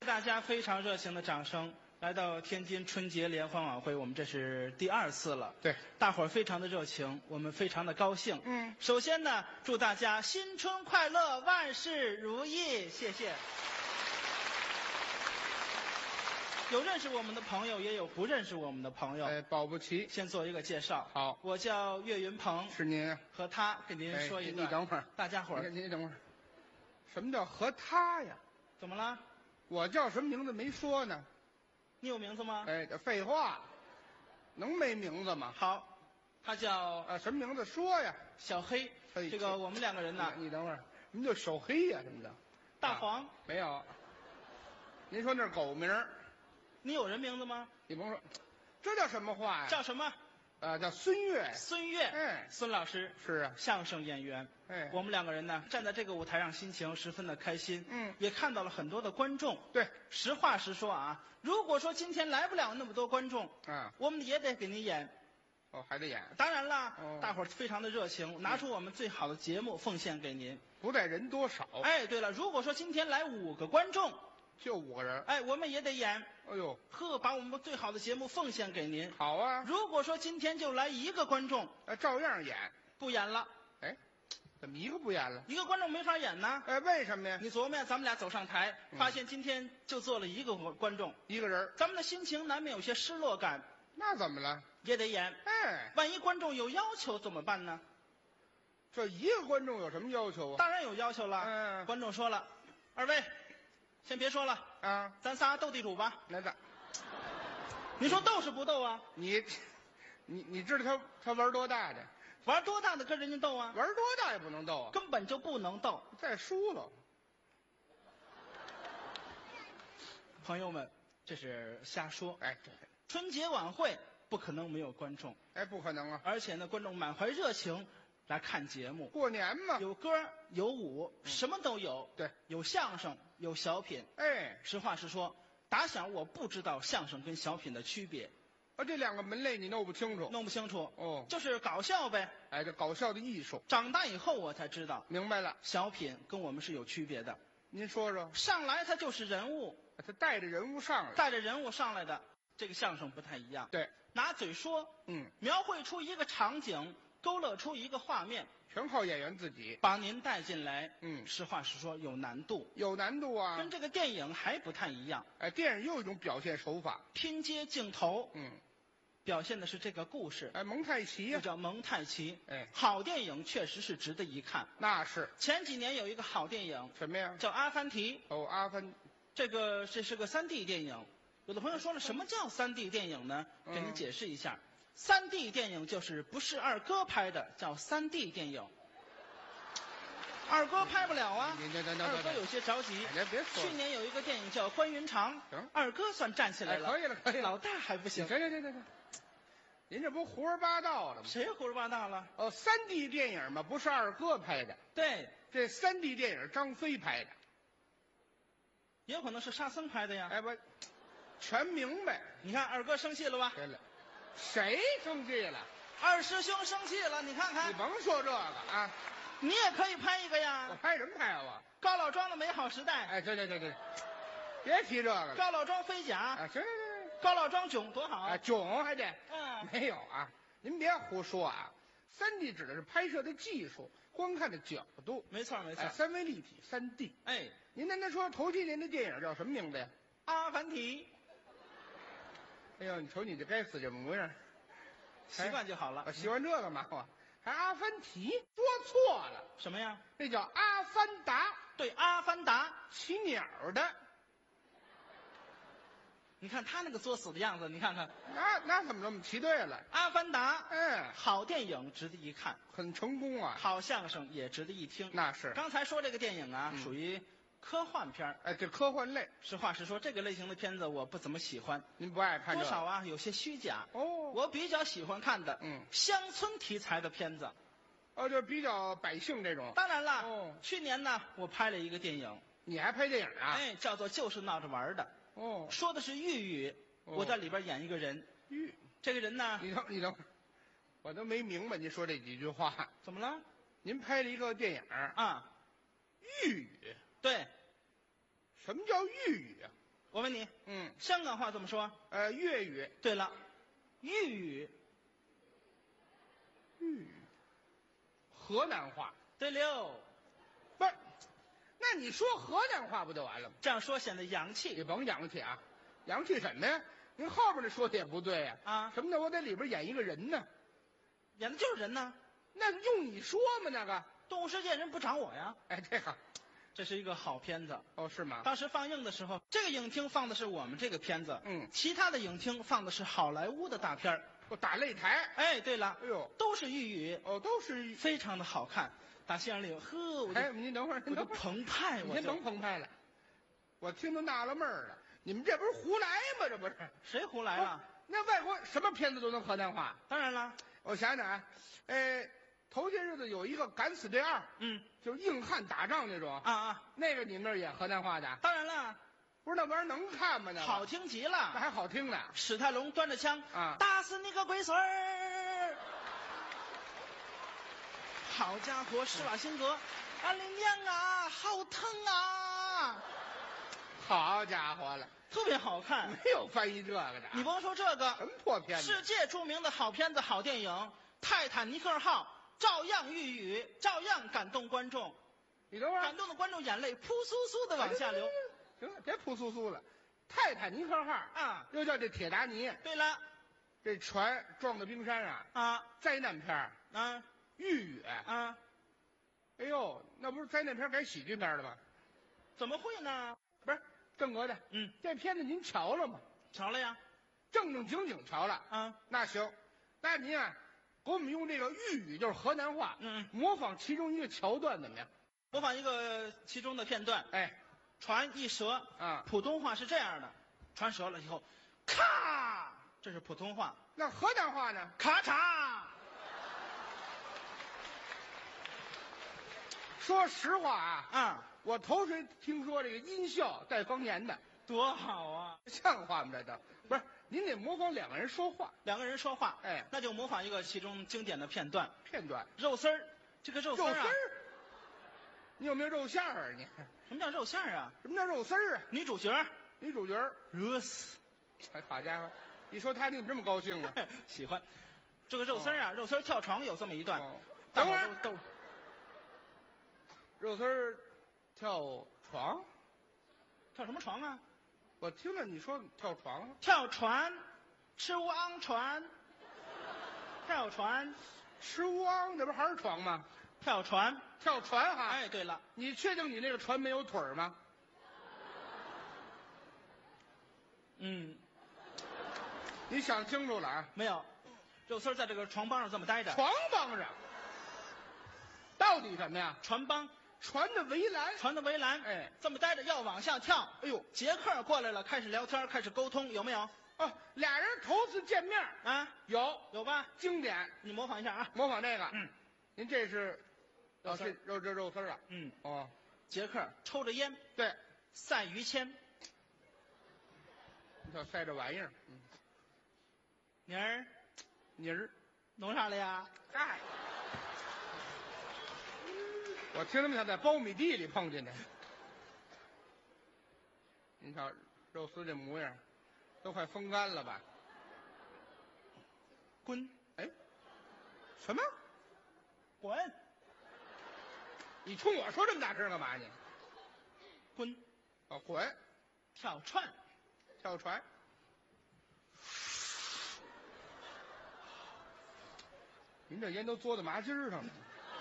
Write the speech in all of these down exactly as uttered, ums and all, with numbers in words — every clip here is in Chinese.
大家非常热情的掌声，来到天津春节联欢晚会，我们这是第二次了。 对， 大伙儿非常的热情，我们非常的高兴。 嗯， 首先呢，祝大家新春快乐，万事如意，谢谢。有认识我们的朋友，也有不认识我们的朋友。 哎，保不齐。 先做一个介绍。 好， 我叫岳云鹏。 是您。 和他给您说一个。 哎、你等会儿， 大家伙儿。 您等会儿。什么叫和他呀？ 怎么了？ 我叫什么名字没说呢？ 你有名字吗？ 哎，这废话，能没名字吗？ 好，他叫啊，什么名字说呀？ 小黑。 嘿这个我们两个人呢？ 你, 你等会儿，什么叫小黑呀？什么的？ 大黄、 啊、没有。您说那是狗名？ 你有人名字吗？ 你甭说，这叫什么话呀？ 叫什么？ 啊，叫孙越。 孙越， 哎， 孙老师是啊， 相声演员。 哎， 我们两个人呢，站在这个舞台上，心情十分的开心。 嗯， 也看到了很多的观众。 对， 实话实说啊，如果说今天来不了那么多观众， 啊， 我们也得给您演。 哦，还得演。 当然了， 哦、 大伙儿非常的热情，拿出我们最好的节目奉献给您。 不在人多少。 哎，对了，如果说今天来五个观众。 就五个人， 哎，我们也得演。 哎呦， 呵，把我们最好的节目奉献给您。 好啊。 如果说今天就来一个观众， 哎，照样演， 不演了。 哎，怎么一个不演了？ 一个观众没法演呢。 哎，为什么呀？ 你琢磨呀，咱们俩走上台，发现今天就坐了一个观众， 一个人， 咱们的心情难免有些失落感。 那怎么了？ 也得演。 哎， 万一观众有要求怎么办呢？ 这一个观众有什么要求啊？ 当然有要求了。 嗯， 观众说了，二位。先别说了啊， 咱仨斗地主吧。 来的， 你说斗是不斗啊？ 你，你你知道他他玩多大的？ 玩多大的跟人家斗啊？ 玩多大也不能斗啊， 根本就不能斗。 再输了。 朋友们，这是瞎说。 哎，对， 春节晚会不可能没有观众。 哎，不可能啊！ 而且呢，观众满怀热情。来看节目， 过年嘛， 有歌有舞，嗯、什么都有。 对， 有相声，有小品。 哎， 实话实说，打小我不知道相声跟小品的区别。 啊，这两个门类你弄不清楚？ 弄不清楚。 哦， 就是搞笑呗。 哎，这搞笑的艺术。 长大以后我才知道， 明白了， 小品跟我们是有区别的。 您说说。 上来他就是人物， 他带着人物上来， 带着人物上来的，这个相声不太一样。 对， 拿嘴说， 嗯， 描绘出一个场景。勾勒出一个画面， 全靠演员自己把您带进来。 嗯， 实话实说，有难度， 有难度啊， 跟这个电影还不太一样。 哎，电影又一种表现手法， 拼接镜头， 嗯， 表现的是这个故事。 哎，蒙太奇呀、 啊，叫蒙太奇。 哎， 好电影确实是值得一看。 那是。 前几年有一个好电影， 什么呀？ 叫《阿凡提》。 哦，阿凡， 这个这是个三 D 电影。有的朋友说了，什么叫三 D 电影呢？ 嗯、 给您解释一下。三 D 电影就是不是二哥拍的，叫三 D 电影。二哥拍不了啊，二哥有些着急。 别别说。 去年有一个电影叫《关云长》，二哥算站起来了。 哎、可以了，可以了。 老大还不行。 行行行行行，您这不胡说八道了吗？ 谁胡说八道了？ 哦，三 D 电影嘛，不是二哥拍的。 对， 这三 D 电影张飞拍的， 也有可能是沙僧拍的呀。 哎不，全明白。 你看二哥生气了吧？ 对了。谁生气了？ 二师兄生气了，你看看。 你甭说这个啊， 你也可以拍一个呀。 我拍什么拍啊？我高老庄的美好时代。 哎，对对对对，别提这个了。 高老庄飞甲。 啊，行行行。 高老庄囧多好啊，囧还得。 嗯， 没有啊，您别胡说啊。三 D 指的是拍摄的技术，观看的角度。 没错没错。 哎，三维立体，三 D。 哎， 您刚才说头些年的电影叫什么名字呀？ 阿凡提。 哎呦，你瞅你这该死这模样， 习惯就好了。 我喜欢这个嘛，我还阿凡提，说错了。 什么呀？ 那叫阿凡达。 对，阿凡达， 骑鸟的。 你看他那个作死的样子，你看看。 那那怎么这么骑对了？ 阿凡达， 嗯， 好电影值得一看， 很成功啊。 好相声也值得一听。 那是。 刚才说这个电影啊， 嗯、 属于。科幻片哎，这科幻类。 实话实说，这个类型的片子我不怎么喜欢。 您不爱看、这个？ 多少啊，有些虚假。 哦， 我比较喜欢看的， 嗯， 乡村题材的片子。 哦，就比较百姓这种。 当然了， 哦， 去年呢，我拍了一个电影。 你还拍电影啊？ 哎，叫做《就是闹着玩的》。 哦， 说的是豫语， 哦、 我在里边演一个人。 豫， 这个人呢？ 你等，你等会儿，我都没明白您说这几句话。 怎么了？ 您拍了一个电影啊？ 豫语。 对。 什么叫豫语啊？ 我问你， 嗯， 香港话怎么说？ 呃，粤语。 对了，豫语。 豫语。河南话。 对溜。 不是，那你说河南话不就完了吗？ 这样说显得洋气。 你甭洋气啊，洋气什么呀？您后边的说的也不对呀。 啊， 什么呢？我在里边演一个人呢。 演的就是人呢。 那用你说吗？那个动物世界人不找我呀。 哎，这个， 这是一个好片子。 哦，是吗？ 当时放映的时候，这个影厅放的是我们这个片子， 嗯， 其他的影厅放的是好莱坞的大片儿。 我打擂台。 哎，对了， 哎呦， 都是豫语。 哦，都是非常的好看。打戏院里，呵，我就哎，您等会儿， 我就澎湃， 你先甭澎湃了，我听都纳了闷儿了，你们这不是胡来吗？这不是？ 谁胡来了？ 那外国什么片子都能河南话？ 当然了， 我想想啊，呃，头些日子有一个《敢死队二》， 嗯， 就是硬汉打仗那种啊啊， 那个你们那儿演河南话的？ 当然了， 不是那玩意儿能看吗？那好听极了， 那还好听呢。 史泰龙端着枪啊， 打死你个龟孙儿！好家伙，施瓦辛格，啊，你娘啊，好疼啊！ 好家伙了， 特别好看， 没有翻译这个的。 你甭说这个， 什么破片子？ 世界著名的好片子、好电影《泰坦尼克号》，照样豫语，照样感动观众。 你等会儿， 感动的观众眼泪扑簌簌的往下流。 行了，别扑簌簌了。泰坦尼克号啊， 又叫这铁达尼。 对了， 这船撞到冰山啊啊， 灾难片儿啊， 豫语啊， 哎呦，那不是灾难片改喜剧片了吗？ 怎么会呢？ 不是正格的， 嗯， 这片子您瞧了吗？ 瞧了呀， 正正经经瞧了啊。 那行，那您啊，给我们用这个豫语，就是河南话， 嗯， 模仿其中一个桥段怎么样？ 模仿一个其中的片段。 哎， 船一折啊， 普通话是这样的，船折了以后，咔，这是普通话。 那河南话呢？ 咔嚓。 说实话啊， 啊， 我头回听说这个音效带方言的， 多好啊！ 像话吗？这都不是，您得模仿两个人说话， 两个人说话， 哎， 那就模仿一个其中经典的片段。 片段。 肉丝儿，这个肉丝儿啊， 肉丝儿，你有没有肉馅儿啊？你什么叫肉馅儿啊？ 什么叫肉丝儿啊？ 女主角女主角热死， 哎，好家伙，一说他你怎么这么高兴呢？ 喜欢。这个肉丝儿啊，肉丝儿跳床有这么一段， 哦大伙等会儿都都肉丝儿跳床， 跳什么床啊？ 我听了你说跳床， 跳船，吃汪船，跳船， 吃汪，那不还是床吗？ 跳船， 跳船哈。 哎，对了， 你确定你那个船没有腿儿吗？ 嗯， 你想清楚了啊！ 没有，肉丝儿在这个床帮上这么待着。 床帮上，到底什么呀？ 船帮， 船的围栏， 船的围栏， 哎， 这么待着要往下跳。 哎呦， 杰克过来了，开始聊天，开始沟通，有没有？ 哦，俩人头次见面啊， 有有吧？ 经典， 你模仿一下啊。 模仿这个。 嗯， 您这是，哦， 肉丝儿这肉这肉丝儿啊。 嗯， 哦， 杰克抽着烟， 对， 赛于谦。 你瞧晒这玩意儿，嗯， 妮儿， 妮儿， 弄啥了呀？ 哎，我听他们想在苞米地里碰见的。您瞧肉丝这模样，都快风干了吧？ 滚！ 哎，什么？ 滚！ 你冲我说这么大声干嘛你？ 滚！ 哦，滚！ 跳船， 跳船。您这烟都嘬到麻筋儿上了。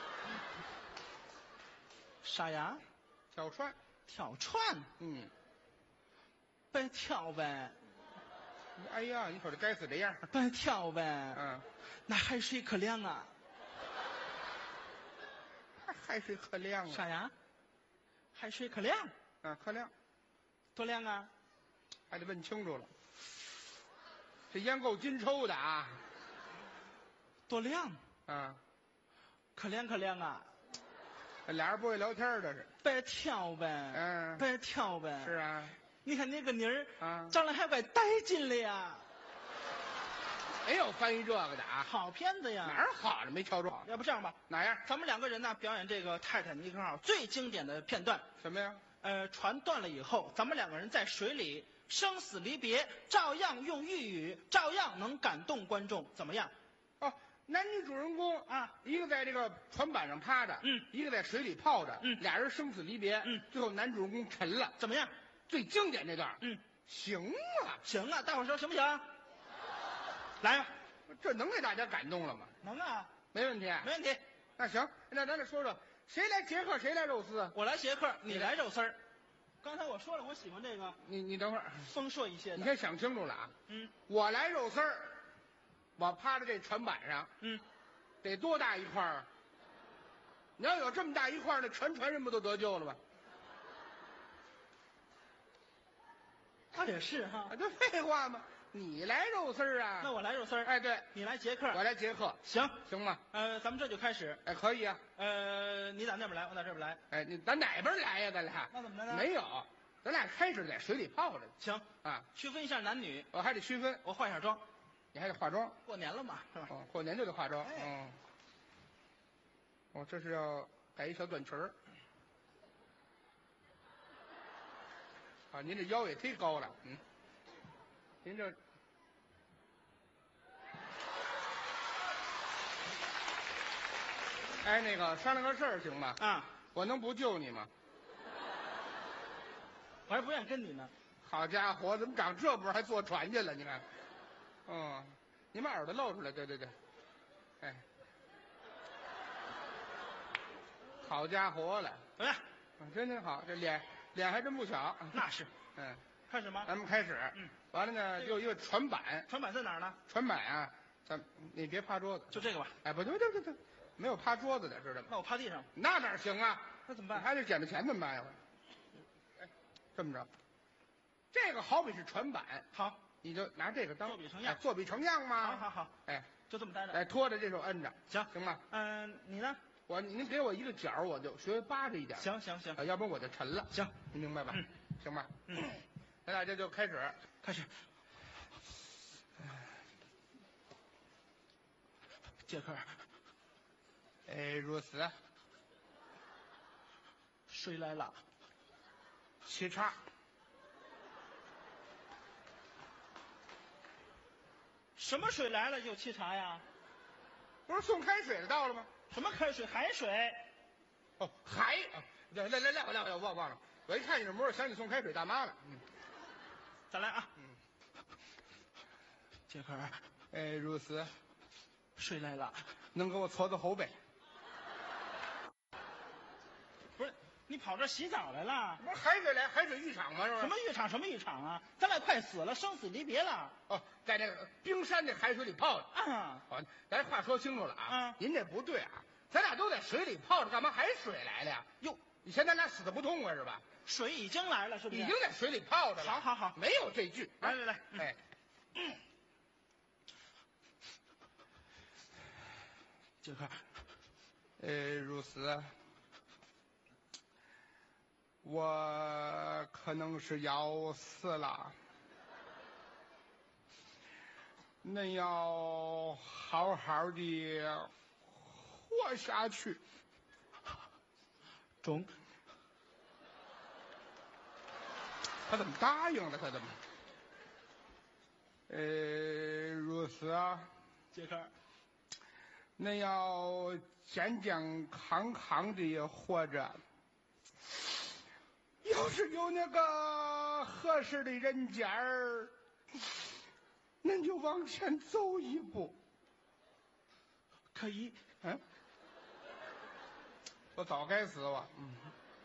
傻丫， 跳船。 跳船， 嗯。 别跳呗， 哎呀，你瞅这该死这样。 别跳呗。 嗯。 那海水可凉啊。 海水可凉啊。 啥呀？海水可凉。 啊，可凉。 多凉啊？ 还得问清楚了。这烟够金抽的啊。 多凉。 啊。 可凉可凉啊。 这俩人不会聊天的是。 别跳呗。 嗯。 别跳呗。 是啊。 你看那个妮儿啊， 长得还怪带劲了呀。 没有翻译这个的啊。 好片子呀。 哪儿好了没瞧着？ 要不这样吧， 哪样？ 咱们两个人呢表演这个泰坦尼克号最经典的片段。 什么呀？ 呃，船断了以后，咱们两个人在水里生死离别，照样用豫语，照样能感动观众，怎么样？ 哦，男女主人公啊， 一个在这个船板上趴着， 嗯， 一个在水里泡着， 嗯， 俩人生死离别， 嗯， 最后男主人公沉了， 怎么样？ 最经典这段， 嗯， 行啊， 行啊，大伙说行不行？来吧， 这能给大家感动了吗？ 能啊， 没问题， 没问题。 那行，那咱再说说，谁来杰克，谁来肉丝？ 我来杰克，你来肉丝儿。刚才我说了，我喜欢这个你你等会儿， 丰硕一些的。 你先想清楚了啊。 嗯， 我来肉丝儿，我趴在这船板上， 嗯， 得多大一块儿啊？你要有这么大一块儿，那全船人不都得救了吧？ 他也是哈。 啊，这废话吗？你来肉丝儿啊？ 那我来肉丝儿。 哎，对， 你来杰克， 我来杰克， 行行吗？ 呃，咱们这就开始。 哎，可以啊。 呃，你打那边来，我打这边来。 哎，你咱哪边来呀？咱俩那怎么着呢？ 没有，咱俩开始在水里泡着。 行啊， 区分一下男女。 我还得区分， 我化一下妆， 你还得化妆。 过年了嘛，是吧？ 哦，过年就得化妆。 哎嗯。哦，这是要改一小短裙儿。啊，您这腰也忒高了，嗯。您这。哎，那个商量个事儿行吗？ 啊， 我能不救你吗？ 我还不愿意跟你呢。 好家伙，怎么长这步还坐船去了？你看，嗯，你把耳朵露出来，对对对，哎，好家伙了， 怎么样？ 嗯真真好，这脸脸还真不小。 那是。 嗯， 开始吗？ 咱们开始。 嗯， 完了呢，就一个船板， 船板在哪儿呢？ 船板啊，咱你别趴桌子， 就这个吧。 哎，不对，对对对，没有趴桌子的，知道吗？ 那我趴地上， 那哪行啊？你那怎么办？ 还得捡着钱怎么办呀？哎，这么着，这个好比是船板， 好， 你就拿这个当作比成样哎作比成样嘛。 好好好， 哎， 就这么待着。 哎，拖着这手摁着， 行行吗？ 嗯，你呢？ 我您给我一个角儿，我就学扒着一点。 行行行啊，要不然我就沉了。 行， 你明白吧？ 嗯， 行吧？ 嗯， 咱俩这就开始。 开始。杰克， 哎，如此。 水来了。 沏茶。 什么水来了就沏茶呀？ 不是送开水的到了吗？ 什么开水？海水。 哦，海。来来来来，我来我来，我忘了。我一看你这模样，想起送开水大妈了。嗯， 再来啊。 嗯。 杰克， 哎，如此。 水来了。 能给我搓搓后背？ 不是，你跑这洗澡来了？ 不是海水来，海水浴场吗？是不是？ 什么浴场？什么浴场啊？咱俩快死了，生死离别了。 哦，在这个冰山这海水里泡着。 啊， 好，咱话说清楚了啊。 嗯， 您这不对啊，咱俩都在水里泡着，干嘛还水来了呀？ 哟， 以前咱俩死的不痛快是吧？ 水已经来了，是不是？ 已经在水里泡着了。 好好好， 没有这句。 来来来， 哎， 嗯，杰克， 呃，如此。我可能是要死了，恁要好好的活下去。 中。 他怎么答应了？他怎么？呃，如此啊， 杰克， 恁要健健康康的活着。要是有那个合适的人家儿，恁就往前走一步。 可以。 嗯，我早该死我。嗯。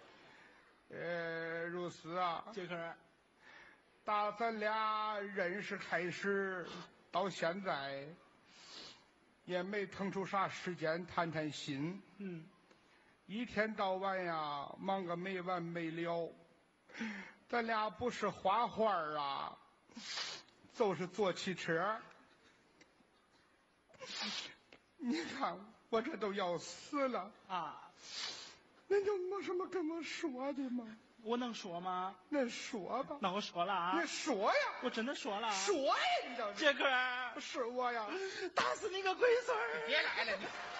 呃，如此啊， 杰克， 打咱俩认识开始到现在，也没腾出啥时间谈谈心。 嗯。 一天到晚呀，忙个没完没了。咱俩不是画画啊，就是坐汽车。你看我这都要死了啊！ 恁有没什么跟我说的吗？ 我能说吗？ 恁说吧。 那我说了啊！ 你说呀！ 我真的说了。 说呀！你倒是。 杰克， 是我呀！ 打死你个龟孙儿！ 别来了你。